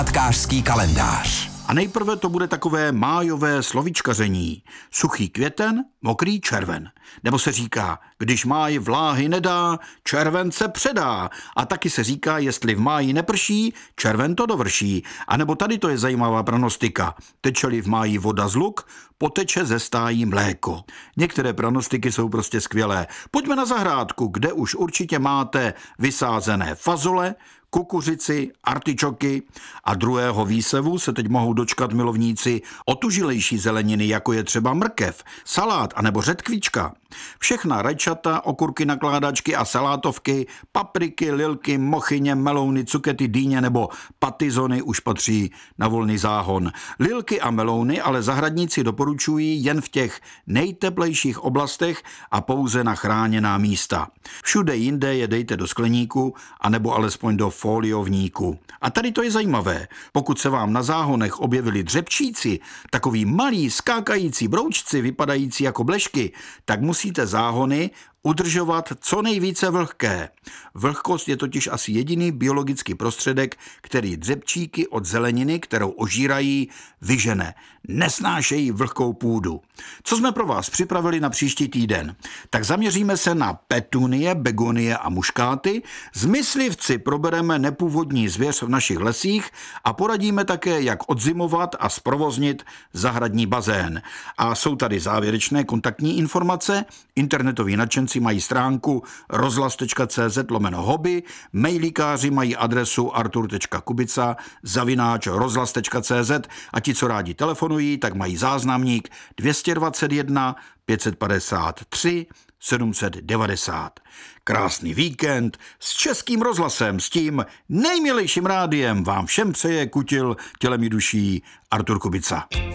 Zahrádkářský kalendář. A nejprve to bude takové májové slovíčkaření. Suchý květen, mokrý červen. Nebo se říká, když máj vláhy nedá, červen se předá. A taky se říká, jestli v máji neprší, červen to dovrší. A nebo tady to je zajímavá pranostika. Teče-li v máji voda z luk, poteče ze stájí mléko. Některé pranostiky jsou prostě skvělé. Pojďme na zahrádku, kde už určitě máte vysázené fazole, kukuřici, artičoky a druhého výsevu se teď mohou dočkat milovníci otužilejší zeleniny, jako je třeba mrkev, salát anebo řetkvička. Všechna rajčata, okurky, nakládačky a salátovky, papriky, lilky, mochyně, melouny, cukety, dýně nebo patizony už patří na volný záhon. Lilky a melouny ale zahradníci doporučují jen v těch nejteplejších oblastech a pouze na chráněná místa. Všude jinde je dejte do skleníku anebo alespoň do foliovníku. A tady to je zajímavé. Pokud se vám na záhonech objevili dřepčíci, takový malí skákající broučci vypadající jako blešky, tak musíte záhony udržovat co nejvíce vlhké. Vlhkost je totiž asi jediný biologický prostředek, který dřepčíky od zeleniny, kterou ožírají, vyžene. Nesnášejí vlhkou půdu. Co jsme pro vás připravili na příští týden? Tak zaměříme se na petunie, begonie a muškáty. S myslivci probereme nepůvodní zvěř v našich lesích a poradíme také, jak odzimovat a zprovoznit zahradní bazén. A jsou tady závěrečné kontaktní informace. Internetoví nadšenci mají stránku rozhlas.cz/hobby, mailíkáři mají adresu artur.kubica@rozhlas.cz a ti, co rádi telefonují, tak mají záznamník 221 553 790. Krásný víkend s Českým rozhlasem, s tím nejmilejším rádiem vám všem přeje kutil tělem i duší Artur Kubica.